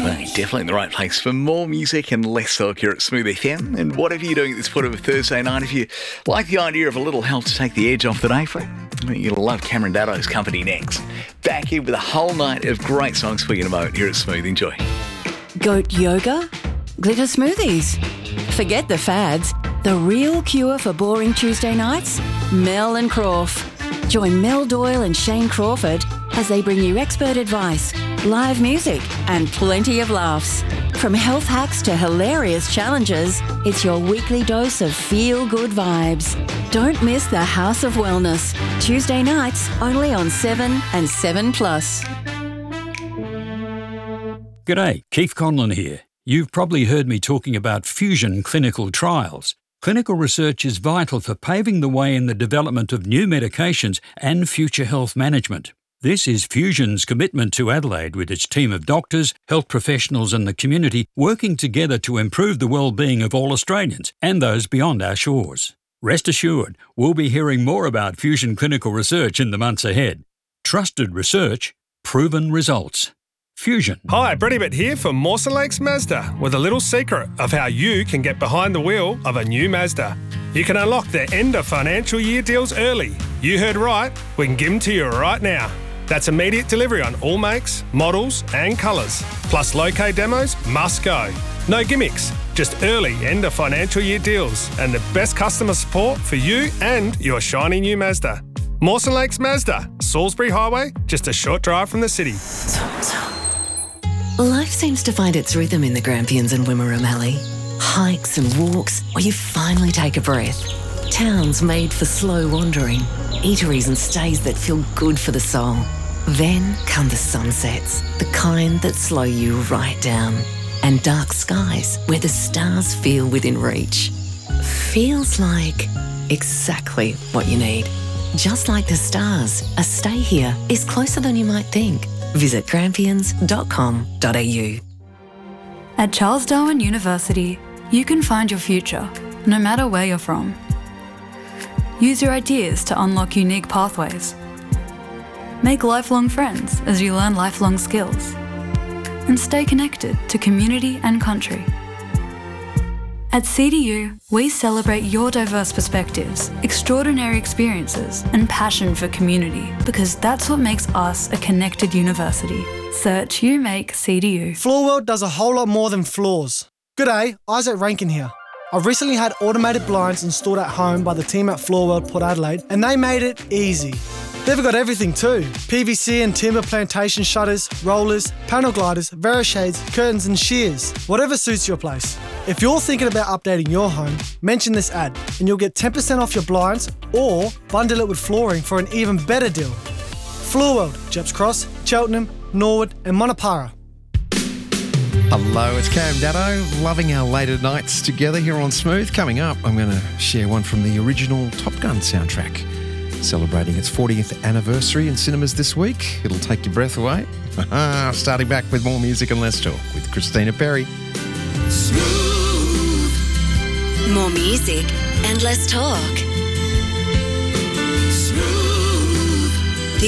Well, you're definitely in the right place for more music and less talk here at Smooth FM. And whatever you're doing at this point of a Thursday night, if you like the idea of a little help to take the edge off the day for you, you'll love Cameron Daddo's company next. Back in with a whole night of great songs for you in a moment here at Smooth. Enjoy. Goat yoga? Glitter smoothies? Forget the fads. The real cure for boring Tuesday nights? Mel and Crawf. Join Mel Doyle and Shane Crawford as they bring you expert advice, live music and plenty of laughs. From health hacks to hilarious challenges, it's your weekly dose of feel-good vibes. Don't miss the House of Wellness. Tuesday nights only on 7 and 7+. G'day, Keith Conlon here. You've probably heard me talking about fusion clinical trials. Clinical research is vital for paving the way in the development of new medications and future health management. This is Fusion's commitment to Adelaide with its team of doctors, health professionals and the community working together to improve the well-being of all Australians and those beyond our shores. Rest assured, we'll be hearing more about fusion clinical research in the months ahead. Trusted research, proven results. Fusion. Hi, Brady Bit here for Mawson Lakes Mazda with a little secret of how you can get behind the wheel of a new Mazda. You can unlock their end of financial year deals early. You heard right, we can give them to you right now. That's immediate delivery on all makes, models and colours. Plus low-K demos must go. No gimmicks, just early end of financial year deals and the best customer support for you and your shiny new Mazda. Mawson Lakes Mazda, Salisbury Highway, just a short drive from the city. Life seems to find its rhythm in the Grampians and Wimmera Mallee. Hikes and walks where you finally take a breath. Towns made for slow wandering. Eateries and stays that feel good for the soul. Then come the sunsets, the kind that slow you right down. And dark skies where the stars feel within reach. Feels like exactly what you need. Just like the stars, a stay here is closer than you might think. Visit grampians.com.au. At Charles Darwin University, you can find your future, no matter where you're from. Use your ideas to unlock unique pathways. Make lifelong friends as you learn lifelong skills. And stay connected to community and country. At CDU, we celebrate your diverse perspectives, extraordinary experiences, and passion for community, because that's what makes us a connected university. Search UMake CDU. Floorworld does a whole lot more than floors. G'day, Isaac Rankin here. I've recently had automated blinds installed at home by the team at Floorworld Port Adelaide, and they made it easy. They've got everything too. PVC and timber plantation shutters, rollers, panel gliders, Verishades, curtains and shears. Whatever suits your place. If you're thinking about updating your home, mention this ad and you'll get 10% off your blinds or bundle it with flooring for an even better deal. Floorworld, Jeps Cross, Cheltenham, Norwood and Monopara. Hello, it's Cam Daddo, loving our later nights together here on Smooth. Coming up, I'm going to share one from the original Top Gun soundtrack, celebrating its 40th anniversary in cinemas this week. It'll take your breath away. Starting back with more music and less talk with Christina Perry. Smooth. More music and less talk.